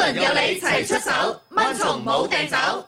輪有你齊出手，蚊蟲冇掟走。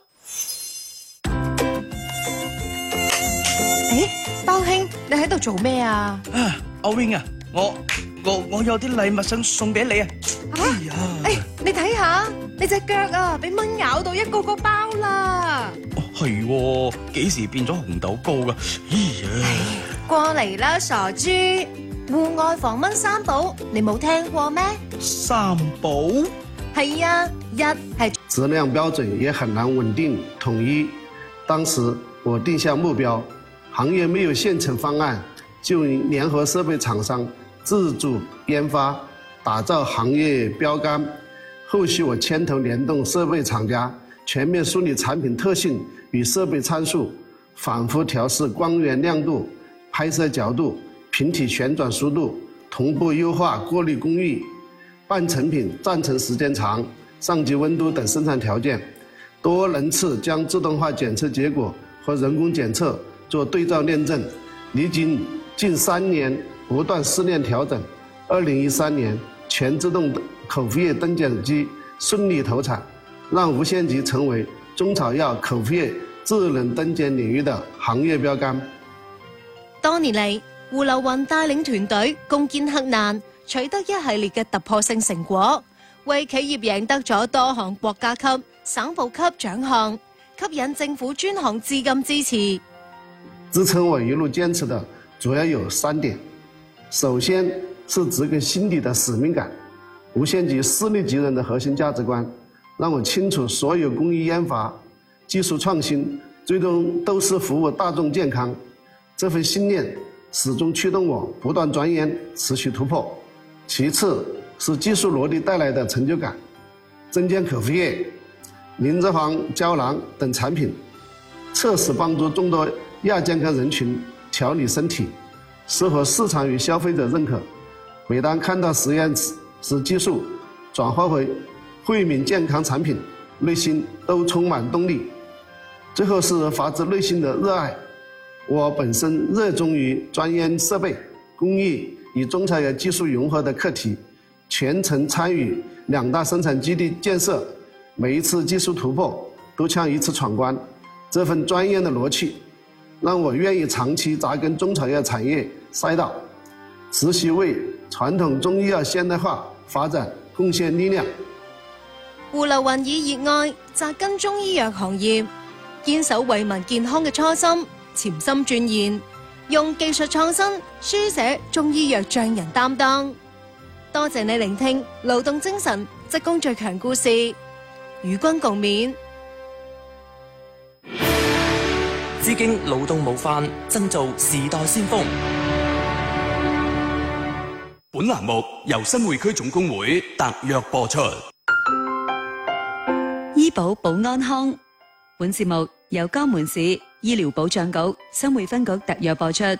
包兄，你喺度做咩啊？ 阿 Wing 啊，我有啲禮物想送俾你啊！ 你睇下，你隻腳啊，俾蚊咬到一個個包啦！ 係喎，幾時變咗紅豆糕噶？ 過嚟啦，傻豬！戶外防蚊三寶，你冇聽過咩？ 三寶？ 係啊，一係質量標準也很難穩定統一。當時我定下目標，行業沒有現成方案，就聯合設備廠商自主研發，打造行業標杆。後續我牽頭聯動設備廠家，全面梳理產品特性與設備參數，反覆調試光源亮度、拍攝角度、品體旋轉速度，同步優化過濾工藝，半成品暫存時間長、上級溫度等生產條件，多輪次將自動化檢測結果和人工檢測做對照驗證，歷經近3年不斷試驗調整，2013年全自動口服液登檢機順利投產，讓無限極成為中草藥口服液智能登檢領域的行業標杆。 多年嚟，胡流雲帶領團隊攻堅克難，取得一系列嘅突破性成果，為企業贏得咗多項國家級、省部級獎項，吸引政府專項資金支持。 支撐我一路堅持的主要有3點，首先是植根心底的使命感，無限極私利及人的核心價值觀，讓我清楚所有工藝研發、技術創新最終都是服務大眾健康。這份信念始終驅動我不斷鑽研、持續突破。其次是技術落地帶來的成就感，增減口服液、林脂肪膠囊等產品測試幫助眾多亞健康人群調理身體，適合市場與消費者認可。每當看到實驗室技術轉化為惠民健康產品，內心都充滿動力。最後是發自內心的熱愛。我本身熱衷於專研設備、工藝與中草藥技術融合的課題，全程參與2大生產基地建設，每一次技術突破都像一次闖關。這份專業的樂趣，讓我願意長期扎根中草藥產業賽道，持續為傳統中醫藥現代化發展貢獻力量。 胡流雲以熱愛扎根中醫藥行業，堅守為民健康嘅初心，潛心鑽研，用技術創新書寫中醫藥匠人擔當。多謝你聆聽勞動精神職工最強故事，與君共勉。 致敬勞動模範，爭做時代先鋒。本欄目由新會區總工會特約播出。 醫保保安康，本節目由江門市醫療保障局新會分局特約播出。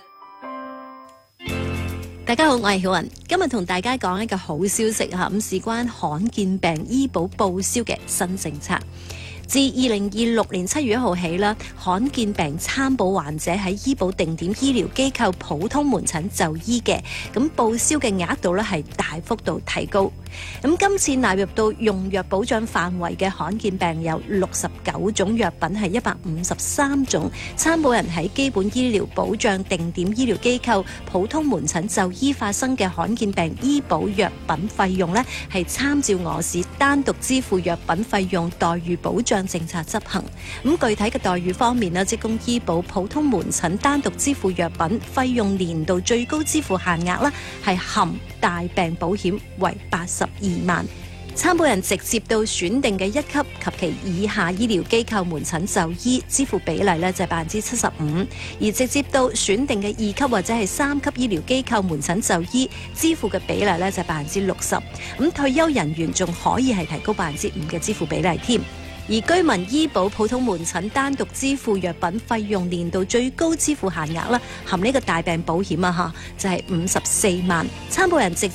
大家好，我係曉雲，今日同大家講一個好消息吓，咁事關罕見病醫保報銷嘅新政策。自2026年7月1號起啦，罕見病參保患者喺醫保定點醫療機構普通門診就醫嘅，咁報銷嘅額度咧係大幅度提高。咁今次納入到用藥保障範圍嘅罕見病有69種藥品，係153種。參保人喺基本醫療保障定點醫療機構普通門診就醫發生嘅罕見病醫保藥品費用咧，係參照我市單獨支付藥品費用待遇保障政策執行。咁具體嘅待遇方面咧，職工醫保普通門診單獨支付藥品費用年度最高支付限額啦，係含大病保險為82萬。參保人直接到選定嘅1級及其以下醫療機構門診就醫，支付比例咧就係75%；而直接到選定嘅2級或者係3級醫療機構門診就醫，支付嘅比例咧就係60%。咁退休人員仲可以係提高5%嘅支付比例添。而居民醫保普通門診單獨支付藥品費用年度最高支付限額啦，含呢個大病保險啊就係54萬。參保人直